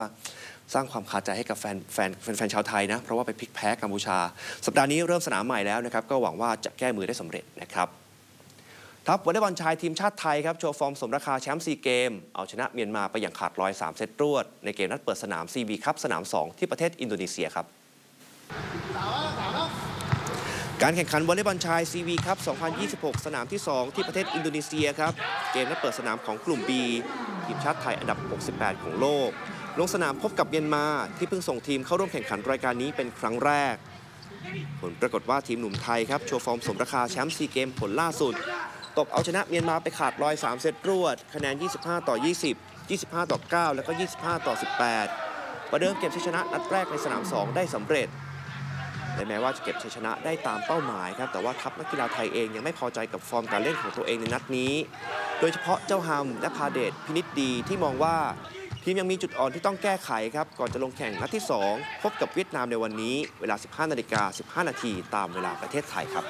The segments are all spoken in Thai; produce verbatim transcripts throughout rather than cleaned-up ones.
สร้างความคาใจให้กับแฟนแฟนแฟนชาวไทยนะเพราะว่าไปพลิกแพ้กัมพูชาสัปดาห์นี้เริ่มสนามใหม่แล้วนะครับก็หวังว่าจะแก้มือได้สำเร็จนะครับทัพวอลเลย์บอลชายทีมชาติไทยครับโชว์ฟอร์มสมราคาแชมป์ซีเกมเอาชนะเมียนมาไปอย่างขาดลอยสามเซตรวดในเกมนัดเปิดสนาม ซี บี คัพสนามสองที่ประเทศอินโดนีเซียครับการแข่งขันวอลเลย์บอลชาย ซี บี คัพ สองพันยี่สิบหก สนามที่สองที่ประเทศอินโดนีเซียครับเกมนัดเปิดสนามของกลุ่ม B ทีมชาติไทยอันดับหกสิบแปดของโลกลงสนามพบกับเมียนมาที่เพิ่งส่งทีมเข้าร่วมแข่งขันรายการนี้เป็นครั้งแรกผลปรากฏว่าทีมหนุ่มไทยครับโชว์ฟอร์มสมราคาแชมป์ซีเกมผลล่าสุดตบเอาชนะเมียนมาไปขาดลอยสามเซตรวดคะแนนยี่สิบห้าต่อยี่สิบ ยี่สิบห้าต่อเก้าแล้วก็ยี่สิบห้าต่อสิบแปดประเดิมเก็บชัยชนะนัดแรกในสนามสองได้สำเร็จและแม้ว่าจะเก็บชัยชนะได้ตามเป้าหมายครับแต่ว่าทัพนักกีฬาไทยเองยังไม่พอใจกับฟอร์มการเล่นของตัวเองในนัดนี้โดยเฉพาะเจ้าฮัมและพาเดชพินิจดีที่มองว่าทีมยังมีจุดอ่อนที่ต้องแก้ไขครับก่อนจะลงแข่งนัดที่สองพบกับเวียดนามในวันนี้เวลา สิบห้านาฬิกาสิบห้านาทีตามเวลาประเทศไทยครับ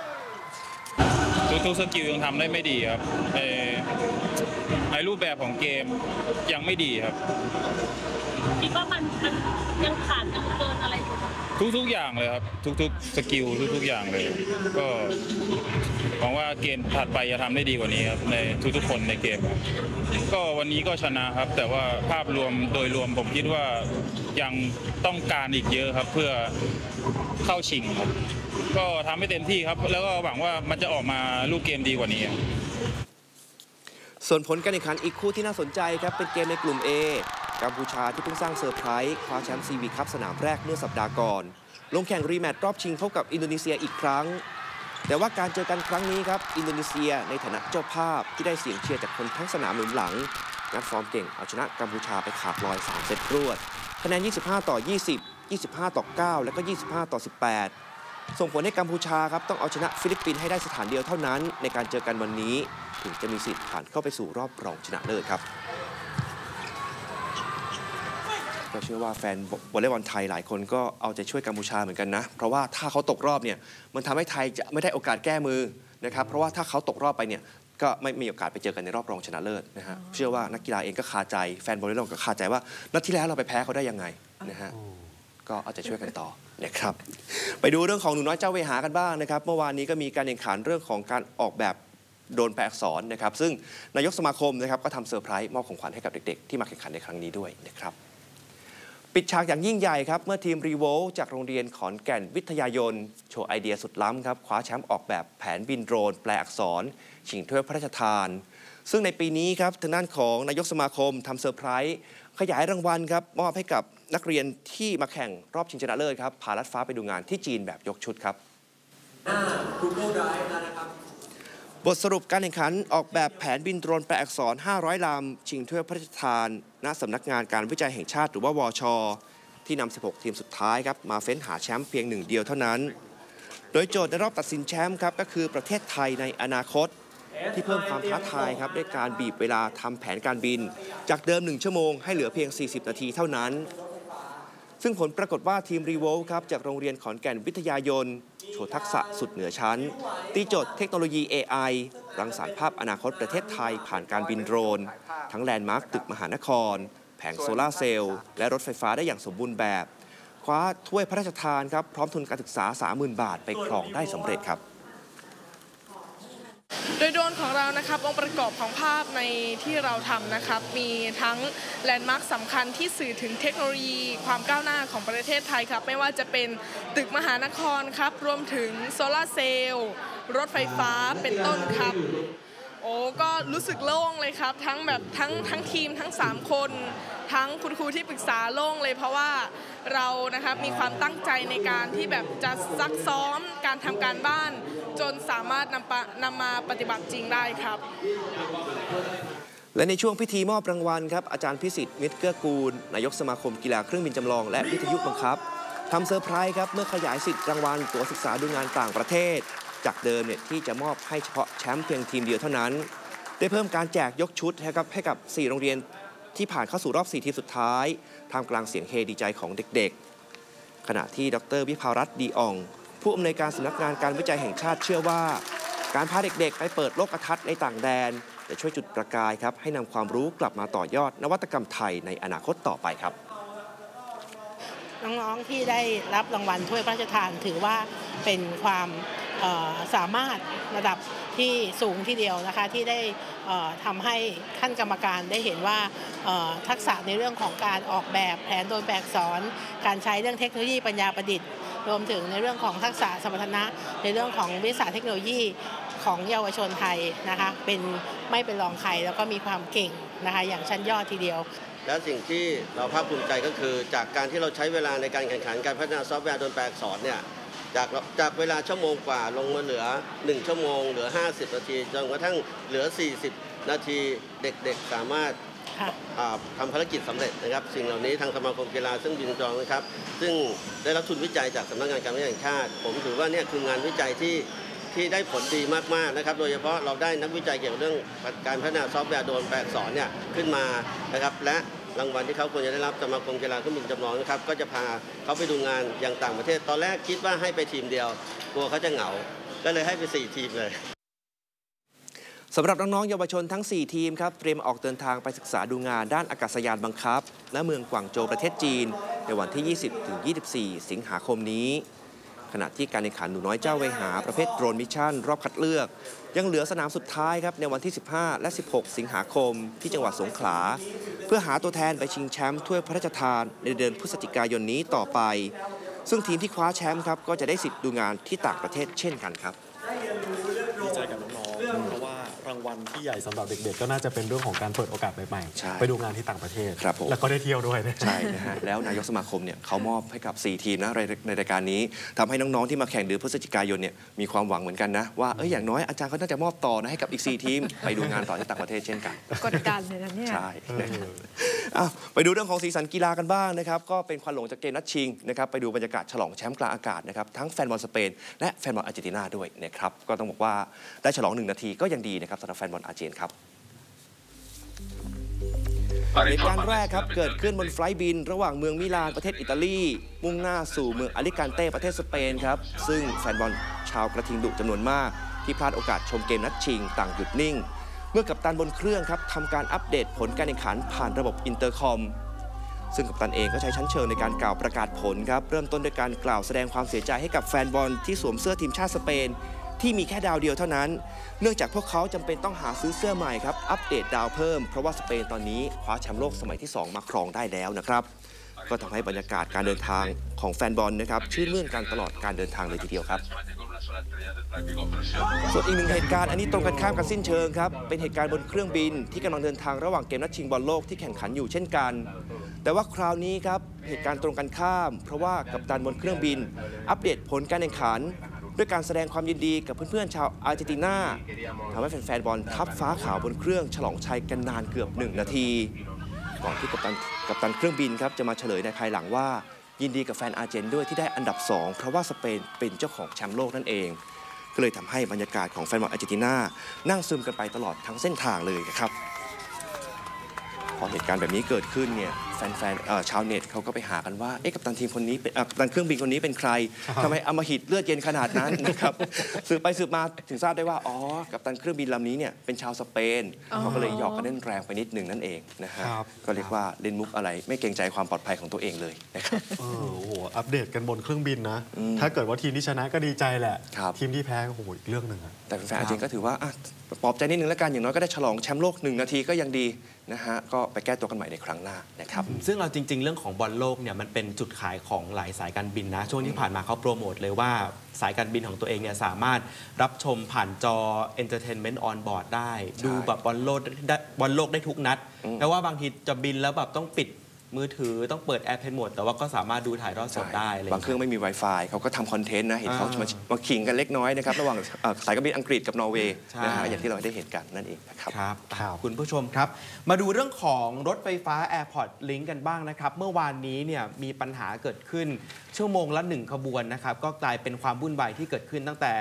ทุกๆสกิลยังทำได้ไม่ดีครับในรูปแบบของเกมยังไม่ดีครับคิดว่ามันยังขาดยังเกินอะไรทุกๆอย่างเลยครับทุกๆสกิลทุกๆอย่างเลยก็หวังว่าเกมถัดไปจะทำได้ดีกว่านี้ครับในทุกๆคนในเกมก็วันนี้ก็ชนะครับแต่ว่าภาพรวมโดยรวมผมคิดว่ายังต้องการอีกเยอะครับเพื่อเข้าชิงครับก็ทำให้เต็มที่ครับแล้วก็หวังว่ามันจะออกมาลูกเกมดีกว่านี้ส่วนผลการแข่งขันอีกคู่ที่น่าสนใจครับเป็นเกมในกลุ่ม A กัมพูชาที่เพิ่งสร้างเซอร์ไพรส์คว้าแชมป์ซีบีคัพสนามแรกเมื่อสัปดาห์ก่อนลงแข่งรีแมตช์รอบชิงพบกับอินโดนีเซียอีกครั้งแต่ว่าการเจอกันครั้งนี้ครับอินโดนีเซียในฐานะเจ้าภาพที่ได้เสียงเชียร์จากคนทั้งสนามหนุนหลังนักฟอร์มเก่งเอาชนะกัมพูชาไปขาดลอยสามเซตรวดคะแนนยี่สิบห้าต่อยี่สิบ ยี่สิบห้าต่อเก้าและก็ยี่สิบห้าต่อสิบแปดส่งผลให้กัมพูชาครับต้องเอาชนะฟิลิปปินส์ให้ได้สถานเดียวเท่านั้นในการเจอกันวันนี้ถึงจะมีสิทธิ์ผ่านเข้าไปสู่รอบรองชนะเลิศครับก็เชื่อว่าแฟนวอลเลย์บอลไทยหลายคนก็เอาใจช่วยกัมพูชาเหมือนกันนะเพราะว่าถ้าเขาตกรอบเนี่ยมันทำให้ไทยจะไม่ได้โอกาสแก้มือนะครับเพราะว่าถ้าเขาตกรอบไปเนี่ยก็ไม่มีโอกาสไปเจอกันในรอบรองชนะเลิศนะฮะเชื่อว่านักกีฬาเองก็คาใจแฟนวอลเลย์บอลก็คาใจว่านัดที่แล้วเราไปแพ้เขาได้ยังไงนะฮะก็เอาใจช่วยกันต่อนะครับไปดูเรื่องของหนูน้อยเจ้าเวหากันบ้างนะครับเมื่อวานนี้ก็มีการแข่งขันเรื่องของการออกแบบโดรนแปลอักษรนะครับซึ่งนายกสมาคมนะครับก็ทำเซอร์ไพรส์มอบของขวัญให้กับเด็กๆที่มาแข่งขันในครั้งนี้ด้วยนะครับปิดฉากอย่างยิ่งใหญ่ครับเมื่อทีมรีโวลจากโรงเรียนขอนแก่นวิทยายนโชว์ไอเดียสุดล้ำครับคว้าแชมป์ออกแบบแผนบินโดรนแปลอักษรชิงถ้วยพระราชทานซึ่งในปีนี้ครับทางด้านของนายกสมาคมทำเซอร์ไพรส์ขยายรางวัลครับมอบให้กับนักเรียนที่มาแข่งรอบชิงชนะเลิศครับพาลัดฟ้าไปดูงานที่จีนแบบยกชุดครับ Google Drive นะครับบทสรุปการแข่งขันออกแบบแผนบินโดรนแปลอักษรห้าร้อยลำชิงถ้วยพระราชทานณสำนักงานการวิจัยแห่งชาติหรือว่าวช.ที่นำสิบหกทีมสุดท้ายครับมาเฟ้นหาแชมป์เพียงหนึ่งเดียวเท่านั้นโดยโจทย์ในรอบตัดสินแชมป์ครับก็คือประเทศไทยในอนาคตที่เพิ่มความท้าทายครับด้วยการบีบเวลาทำแผนการบินจากเดิมหนึ่งชั่วโมงให้เหลือเพียงสี่สิบนาทีเท่านั้นซึ่งผลปรากฏว่าทีมรีโวลครับจากโรงเรียนขอนแก่นวิทยายนโชว์ทักษะสุดเหนือชั้นตีโจทย์เทคโนโลยี เอ ไอ รังสรรค์ภาพอนาคตประเทศไทยผ่านการบินโดรนทั้งแลนด์มาร์คตึกมหานครแผงโซลาร์เซลล์และรถไฟฟ้าได้อย่างสมบูรณ์แบบคว้าถ้วยพระราชทานครับพร้อมทุนการศึกษา สามหมื่น บาทไปครองได้สำเร็จครับโดยโดรนของเรานะครับองค์ประกอบของภาพในที่เราทำนะครับมีทั้งแลนด์มาร์คสำคัญที่สื่อถึงเทคโนโลยีความก้าวหน้าของประเทศไทยครับไม่ว่าจะเป็นตึกมหานครครับรวมถึงโซลาร์เซลล์รถไฟฟ้าเป็นต้นครับโอ้ก็รู้สึกโล่งเลยครับทั้งแบบทั้งทั้งทีมทั้งสามคนทั้งคุณครูที่ปรึกษาโล่งเลยเพราะว่าเรานะครับมีความตั้งใจในการที่แบบจะซักซ้อมการทำการบ้านจนสามารถนำนำมาปฏิบัติจริงได้ครับและในช่วงพิธีมอบรางวัลครับอาจารย์พิสิทธิ์มิตรเกื้อกูลนายกสมาคมกีฬาเครื่องบินจำลองและวิทยุบังคับทำเซอร์ไพรส์ครับเมื่อขยายสิทธิ์รางวัลตั๋วศึกษาดูงานต่างประเทศจากเดิมเนี่ยที่จะมอบให้เฉพาะแชมป์เพียงทีมเดียวเท่านั้นได้เพิ่มการแจกยกชุดให้กับให้กับสี่โรงเรียนที่ผ่านเข้าสู่รอบสี่ทีมสุดท้ายท่ามกลางเสียงเฮดีใจของเด็กๆขณะที่ดร.วิภารัตน์ดีอ่องผู้อำนวยการสำนักงานการวิจัยแห่งชาติเชื่อว่าการพาเด็กๆไปเปิดโลกทัศน์ในต่างแดนจะช่วยจุดประกายครับให้นำความรู้กลับมาต่อยอดนวัตกรรมไทยในอนาคตต่อไปครับน้องๆที่ได้รับรางวัลถ้วยพระราชทานถือว่าเป็นความสามารถระดับที่สูงทีเดียวนะคะที่ได้ทำให้ท่านกรรมการได้เห็นว่าทักษะในเรื่องของการออกแบบแผนโดยแบบสอนการใช้เรื่องเทคโนโลยีปัญญาประดิษฐ์รวมถึงในเรื่องของทักษะสมรรถนะในเรื่องของวิชาเทคโนโลยีของเยาวชนไทยนะคะเป็นไม่เป็นรองใครแล้วก็มีความเก่งนะคะอย่างชั้นยอดทีเดียวและสิ่งที่เราภาคภูมิใจก็คือจากการที่เราใช้เวลาในการแข่งขันการพัฒนาซอฟต์แวร์โดยแปลอักษรเนี่ยจากจากเวลาชั่วโมงกว่าลงมาเหลือหนึ่งชั่วโมงเหลือห้าสิบนาทีจนกระทั่งเหลือสี่สิบนาทีเด็กๆสามารถทำภารกิจสำเร็จนะครับสิ่งเหล่านี้ทางสมาคมกีฬาซึ่งบินจองนะครับซึ่งได้รับทุนวิจัยจากสำนักงานการวิจัยแห่งชาติผมถือว่าเนี่ยคืองานวิจัยที่ที่ได้ผลดีมากๆนะครับโดยเฉพาะเราได้นักวิจัยเกี่ยวกับเรื่องการพัฒนาซอฟต์แวร์โดยแปลอักษรเนี่ยขึ้นมานะครับและรางวัลที่เขาควรจะได้รับสมาคมกีฬาเครื่องบินจำลองนะครับก็จะพาเขาไปดูงานอย่างต่างประเทศตอนแรกคิดว่าให้ไปทีมเดียวกลัวเขาจะเหงาก็เลยให้ไปสี่ทีมเลยสำหรับน้องๆเยาวชนทั้งสี่ทีมครับเตรียมออกเดินทางไปศึกษาดูงานด้านอากาศยานบังคับและเมืองกวางโจวประเทศจีนในวันที่ ยี่สิบถึงยี่สิบสี่ สิงหาคมนี้ขณะที่การแข่งขันหนูน้อยเจ้าเวหาประเภทโดรนมิชชั่นรอบคัดเลือกยังเหลือสนามสุดท้ายครับในวันที่สิบห้าและสิบหกสิงหาคมที่จังหวัดสงขลาเพื่อหาตัวแทนไปชิงแชมป์ถ้วยพระราชทานในเดือนพฤศจิกายนนี้ต่อไปซึ่งทีมที่คว้าแชมป์ครับก็จะได้สิทธิ์ดูงานที่ต่างประเทศเช่นกันครับดีใจกับน้องๆเพราะว่ารางวัลที่ใหญ่สำหรับเด็กๆก็น่าจะเป็นเรื่องของการเปิดโอกาสใหม่ๆไปดูงานที่ต่างประเทศแล้วก็ได้เที่ยวด้วยใช่นะฮะแล้วนายกสมาคมเนี่ยเขามอบให้กับสี่ทีมนะในรายการนี้ทำให้น้องๆที่มาแข่งเดือนพฤศจิกายนเนี่ยมีความหวังเหมือนกันนะว่าเอออย่างน้อยอาจารย์เขาน่าจะมอบต่อนะให้กับอีกสี่ทีมไปดูงานต่อที่ต่างประเทศเช่นกันกดดันเลยนะเนี่ยใช่ไปดูเรื่องของสีสันกีฬากันบ้างนะครับก็เป็นควันหลงจากเกมนัดชิงนะครับไปดูบรรยากาศฉลองแชมป์กลางอากาศนะครับทั้งแฟนบอลสเปนและแฟนบอลอาร์เจนตินาด้วยนะครับก็ต้องบอกว่าได้ฉลองหนึ่งนาทีก็ยังดีนะครับสำหรับแฟนบอลอาร์เจนครับเหตุการณ์แรกครับเกิดขึ้นบนไฟล์บินระหว่างเมืองมิลานประเทศอิตาลีมุ่งหน้าสู่เมืองอาลิกันเต้ประเทศสเปนครับซึ่งแฟนบอลชาวกระทิงดุจำนวนมากที่พลาดโอกาสชมเกมนัดชิงต่างหยุดนิ่งเมื่อกัปตันบนเครื่องครับทำการอัปเดตผลการแข่งขันผ่านระบบอินเตอร์คอมซึ่งกัปตันเองก็ใช้ชั้นเชิงในการกล่าวประกาศผลครับเริ่มต้นด้วยการกล่าวแสดงความเสียใจให้กับแฟนบอลที่สวมเสื้อทีมชาติสเปนที่มีแค่ดาวเดียวเท่านั้นเนื่องจากพวกเขาจำเป็นต้องหาซื้อเสื้อใหม่ครับอัปเดตดาวเพิ่มเพราะว่าสเปนตอนนี้คว้าแชมป์โลกสมัยที่สองมาครองได้แล้วนะครับก็ทำให้บรรยากาศการเดินทางของแฟนบอลนะครับชื่นมื่นกันตลอดการเดินทางเลยทีเดียวครับส่วนอีกหนึ่งเหตุการณ์อันนี้ตรงกันข้ามกันสิ้นเชิงครับเป็นเหตุการณ์บนเครื่องบินที่กำลังเดินทางระหว่างเกมนัดชิงบอลโลกที่แข่งขันอยู่เช่นกันแต่ว่าคราวนี้ครับเหตุการณ์ตรงกันข้ามเพราะว่ากัปตันบนเครื่องบินอัปเดตผลการแข่งขันด้วยการแสดงความยินดีกับเพื่อนๆชาวอาร์เจนตินาทำให้แฟนๆบอลทับฟ้าขาวบนเครื่องฉลองชัยกันนานเกือบหนึ่งนาทีก่อนที่กัปตันกัปตันเครื่องบินครับจะมาเฉลยในภายหลังว่ายินดีกับแฟนอาร์เจนด้วยที่ได้อันดับสองเพราะว่าสเปนเป็นเจ้าของแชมป์โลกนั่นเองก็เลยทำให้บรรยากาศของแฟนบอลอาร์เจนตินานั่งซึมกันไปตลอดทั้งเส้นทางเลยครับพอเหตุการณ์แบบนี้เกิดขึ้นเนี่ยแฟนๆชาวเน็ตเขาก็ไปหากันว่าเอ๊ะกัปตันทีมคนนี้เป็นกัปตันเครื่องบินคนนี้เป็นใครทำไมอำมหิตเลือดเย็นขนาดนั้นนะครับสืบไปสืบมาถึงทราบได้ว่าอ๋อกัปตันเครื่องบินลำนี้เนี่ยเป็นชาวสเปนเขาก็เลยหยอกกันเล่นแรงไปนิดหนึ่งนั่นเองนะฮะก็เรียกว่าเล่นมุกอะไรไม่เกรงใจความปลอดภัยของตัวเองเลยนะครับโอ้โหอัปเดตกันบนเครื่องบินนะถ้าเกิดว่าทีมที่ชนะก็ดีใจแหละทีมที่แพ้โอ้โหอีกเรื่องหนึ่งแต่แฟนอาร์เจนก็ถือว่าปลอบใจนิดนึงแล้วกันอย่างน้อยก็ได้ฉลองแชมป์โลกหนึ่งนาทีก็ยังดีนะฮะก็ไปแก้ตัวกันใหม่ในครั้งหน้านะครับซึ่งเราจริงๆเรื่องของบอลโลกเนี่ยมันเป็นจุดขายของหลายสายการบินนะช่วงที่ผ่านมาเขาโปรโมทเลยว่าสายการบินของตัวเองเนี่ยสามารถรับชมผ่านจอ Entertainment on board ได้ดูแบบบอลโลกบอลโลกได้ทุกนัดแม้ว่าบางทีจะบินแล้วแบบต้องปิดมือถือต้องเปิด Airplane Mode แต่ว่าก็สามารถดูถ่ายทอดสดได้บางเครื่องไม่มี Wi-Fi เขาก็ทำคอนเทนต์นะเห็นเขามาขิงกันเล็กน้อยนะครับระหว่างสายการบินอังกฤษกับนอร์เวย์นะฮะอย่างที่เราได้เห็นกันนั่นเองนะครับครับคุณผู้ชมครับมาดูเรื่องของรถไฟฟ้า Airport Link กันบ้างนะครับเมื่อวานนี้เนี่ยมีปัญหาเกิดขึ้นชั่วโมงละหนึ่งขบวนนะครับก็กลายเป็นความวุ่นวายที่เกิดขึ้นตั้งแต่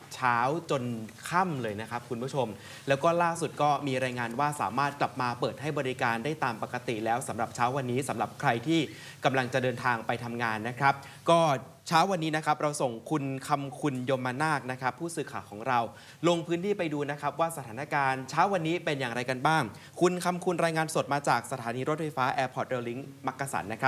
เช้าจนค่ำเลยนะครับคุณผู้ชมแล้วก็ล่าสุดก็มีรายงานว่าสามารถกลับมาเปิดให้บริการได้ตามปกติแล้วสำหรับเช้าวันนี้สำหรับใครที่กำลังจะเดินทางไปทำงานนะครับก็เช้าวันนี้นะครับเราส่งคุณคำคุณยมนาคนะครับผู้สื่อข่าวของเราลงพื้นที่ไปดูนะครับว่าสถานการณ์เช้าวันนี้เป็นอย่างไรกันบ้างคุณคำคุณรายงานสดมาจากสถานีรถไฟฟ้า Airport Rail Link มักกะสันนะครับ